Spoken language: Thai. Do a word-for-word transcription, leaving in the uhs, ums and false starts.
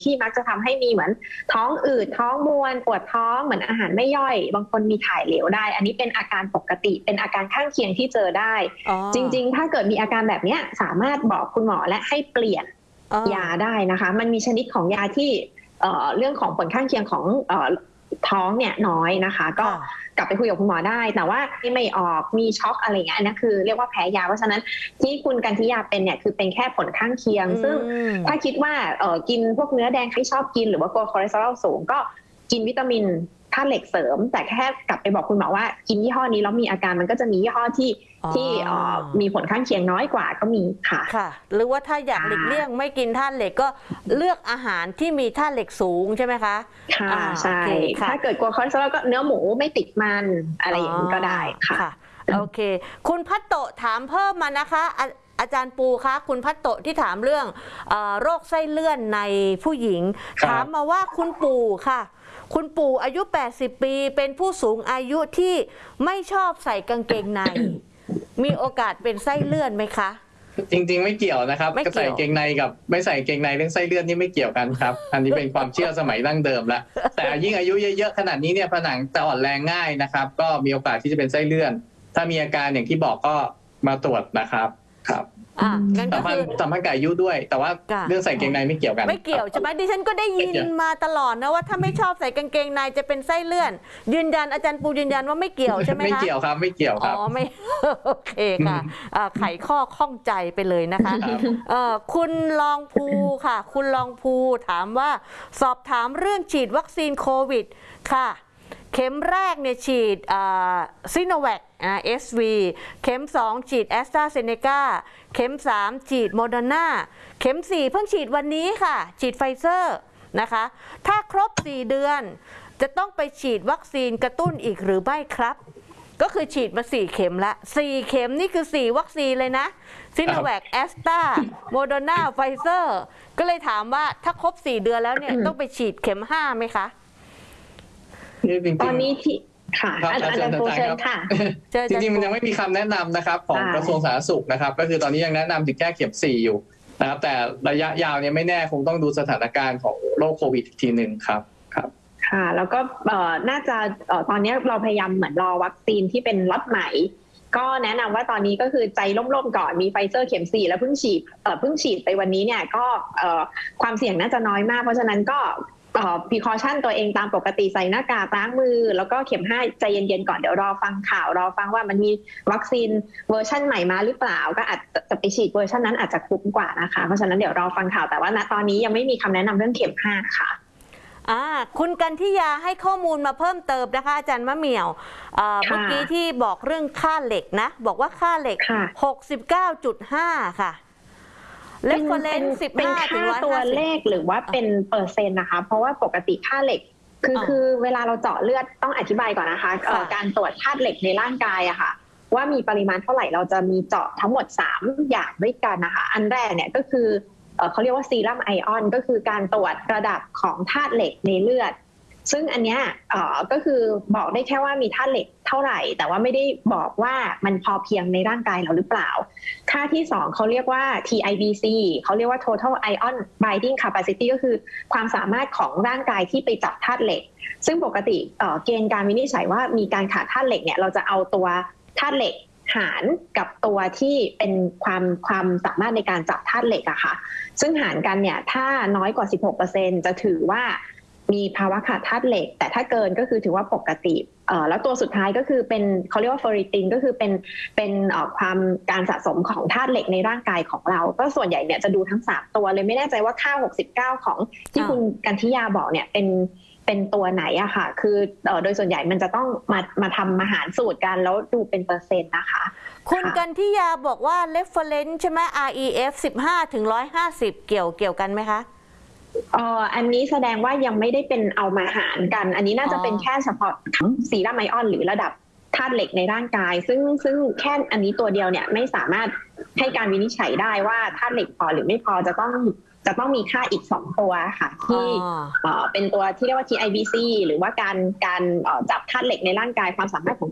ที่มักจะทำให้มีเหมือนท้องอืดท้องมวนปวดท้องเหมือนอาหารไม่ย่อยบางคนมีถ่ายเหลวได้อันนี้เป็นอาการปกติเป็นอาการข้างเคียงที่เจอได้จริงๆถ้าเกิดมีอาการแบบนี้สามารถบอกคุณหมอและให้เปลี่ยนยาได้นะคะมันมีชนิดของยาที่เอ่อเรื่องของผลข้างเคียงของเอ่อท้องเนี่ยน้อยนะคะก็กลับไปคุยกับคุณหมอได้แต่ว่าที่ไม่ออกมีช็อกอะไรเงี้ยอันนี้คือเรียกว่าแพ้ยาเพราะฉะนั้นที่คุณกันทิยาเป็นเนี่ยคือเป็นแค่ผลข้างเคียงซึ่งถ้าคิดว่าเออกินพวกเนื้อแดงที่ชอบกินหรือว่ากลัวคอเลสเตอรอลสูงก็กินวิตามินธาตุเหล็กเสริมแต่แค่กลับไปบอกคุณหมอว่ากินยี่ห้อนี้แล้วมีอาการมันก็จะมียี่ห้อที่ที่มีผลข้างเคียงน้อยกว่าก็มีค่ะค่ะหรือว่าถ้าอยากหลีกเลี่ยงไม่กินธาตุเหล็กก็เลือกอาหารที่มีธาตุเหล็กสูงใช่ไหมคะค่ะใช่ถ้าเกิดกลัวคอเลสเตอรอลก็เนื้อหมูไม่ติดมันอะไรอย่างนี้ก็ได้ค่ะโอเคคุณพัตโตถามเพิ่มมานะคะอาจารย์ปูคะคุณพัตโตที่ถามเรื่องโรคไส้เลื่อนในผู้หญิงถามมาว่าคุณปู่ค่ะคุณปู่อายุแปดสิบปีเป็นผู้สูงอายุที่ไม่ชอบใส่กางเกงในมีโอกาสเป็นไส้เลื่อนไหมคะจริงๆไม่เกี่ยวนะครับใส่เกงในกับไม่ใส่เกงในเรื่องไส้เลื่อนนี่ไม่เกี่ยวกันครับอันนี้เป็นความเชื่อสมัยดั้งเดิมแล้วแต่ยิ่งอายุเยอะๆขนาดนี้เนี่ยผนังจะอ่อนแรงง่ายนะครับก็มีโอกาสที่จะเป็นไส้เลื่อนถ้ามีอาการอย่างที่บอกก็มาตรวจนะครับครับอ่างั้นก็คือสัมพันธ์กับอายุด้วยแต่ว่าเรื่องใส่เกงในไม่เกี่ยวกันไม่เกี่ยวใช่ไหมดิฉันก็ได้ยินมาตลอดนะว่าถ้าไม่ชอบใส่กางเกงในจะเป็นไส้เลื่อนยืนยันอาจารย์ปูยืนยันว่าไม่เกี่ยวใช่ไหมคะไม่เกี่ยวครับไม่เกี่ยวครับอ๋อไม่โอเคค่ะไขข้อข้องใจไปเลยนะคะคุณลองภูค่ะคุณลองภูถามว่าสอบถามเรื่องฉีดวัคซีนโควิดค่ะเข็มแรกเนี่ยฉีดซิโนแวค เอส วี เข็มสองฉีดแอสตราเซเนกาเข็มสามฉีดโมเดอร์นาเข็มสี่เพิ่งฉีดวันนี้ค่ะฉีดไฟเซอร์นะคะถ้าครบสี่เดือนจะต้องไปฉีดวัคซีนกระตุ้นอีกหรือไม่ครับก็คือฉีดมาสี่เข็มละสี่เข็มนี่คือสี่วัคซีนเลยนะซิโนแวคแอสตราโมเดอร์นาไฟเซอร์ก็เลยถามว่าถ้าครบสี่เดือนแล้วเนี่ยต้องไปฉีดเข็มห้าไหมคะตอนนี้ที่ค่ะอาจารย์โพเชิญค่ะจริงๆมันยังไม่มีคำแนะนำนะครับของกระทรวงสาธารณสุขนะครับก็คือตอนนี้ยังแนะนำถึงแค่เข็มสี่อยู่นะครับแต่ระยะยาวเนี่ยไม่แน่คงต้องดูสถานการณ์ของโรคโควิดอีกทีหนึ่งครับครับค่ะแล้วก็น่าจะตอนนี้เราพยายามเหมือนรอวัคซีนที่เป็นล็อตใหม่ก็แนะนำว่าตอนนี้ก็คือใจร่มๆก่อนมีไฟเซอร์เข็มสี่แล้วเพิ่งฉีดเพิ่งฉีดไปวันนี้เนี่ยก็ความเสี่ยงน่าจะน้อยมากเพราะฉะนั้นก็precaution ตัวเองตามปกติใส่หน้ากากล้างมือแล้วก็เข็มห้าใจเย็นๆก่อนเดี๋ยวรอฟังข่าวรอฟังว่ามันมีวัคซีนเวอร์ชันใหม่มาหรือเปล่าก็อาจจะไปฉีดเวอร์ชันนั้นอาจจะคุ้มกว่านะคะเพราะฉะนั้นเดี๋ยวรอฟังข่าวแต่ว่าณตอนนี้ยังไม่มีคำแนะนำเรื่องเข็มห้าค่ะอ่าคุณกันทิยาให้ข้อมูลมาเพิ่มเติมนะคะอาจารย์มะเหมี่ยวเมื่อกี้ที่บอกเรื่องค่าเหล็กนะบอกว่าค่าเหล็ก หกสิบเก้าจุดห้า ค่ะเลฟเฟอเรนซ์สิบห้าถึงร้อยห้าสิบเป็นค่าตัวเลขหรือว่าเป็นเปอร์เซ็นต์นะคะเพราะว่าปกติค่าเหล็กคือคือเวลาเราเจาะเลือดต้องอธิบายก่อนนะคะการตรวจธาตุเหล็กในร่างกายอะค่ะว่ามีปริมาณเท่าไหร่เราจะมีเจาะทั้งหมดสามอย่างด้วยกันนะคะอันแรกเนี่ยก็คือเขาเรียกว่าซีรัมไอออนก็คือการตรวจระดับของธาตุเหล็กในเลือดซึ่งอันเนี้ยก็คือบอกได้แค่ว่ามีธาตุเหล็กเท่าไหร่แต่ว่าไม่ได้บอกว่ามันพอเพียงในร่างกายเราหรือเปล่าค่าที่สองเขาเรียกว่า ที ไอ บี ซี เขาเรียกว่า total ion binding capacity ก็คือความสามารถของร่างกายที่ไปจับธาตุเหล็กซึ่งปกติเกณฑ์การวินิจฉัยว่ามีการขาดธาตุเหล็กเนี่ยเราจะเอาตัวธาตุเหล็กหารกับตัวที่เป็นความความสามารถในการจับธาตุเหล็กอะค่ะซึ่งหารกันเนี่ยถ้าน้อยกว่า สิบหกเปอร์เซ็นต์ จะถือว่ามีภาวะขาดธาตุเหล็กแต่ถ้าเกินก็คือถือว่าปกติแล้วตัวสุดท้ายก็คือเป็นเขาเรียกว่าเฟอริตินก็คือเป็นเป็นความการสะสมของธาตุเหล็กในร่างกายของเราก็ส่วนใหญ่เนี่ยจะดูทั้งสามตัวเลยไม่แน่ใจว่าค่าหกสิบเก้าของที่คุณกันทิยาบอกเนี่ยเป็นเป็นตัวไหนอะค่ะคือโดยส่วนใหญ่มันจะต้องมามาทำมาหารสูตรกันแล้วดูเป็นเปอร์เซ็นต์นะคะคุณกันทิยาบอกว่า reference ใช่ไหม อาร์ อี เอฟ สิบห้าถึงหนึ่งร้อยห้าสิบเกี่ยวเกี่ยวกันไหมคะเอ่ออันนี้แสดงว่ายังไม่ได้เป็นเอามาหารกันอันนี้น่าจะเป็นแค่เฉพาะทั้งซีรัมไอออนหรือระดับธาตุเหล็กในร่างกายซึ่งซึ่งแค่อันนี้ตัวเดียวเนี่ยไม่สามารถให้การวินิจฉัยได้ว่าธาตุเหล็กพอหรือไม่พอจะต้องจะต้องมีค่าอีกสองตัวค่ะที่เอ่อเป็นตัวที่เรียกว่า ที ไอ บี ซี หรือว่าการการจับธาตุเหล็กในร่างกายความสามารถของ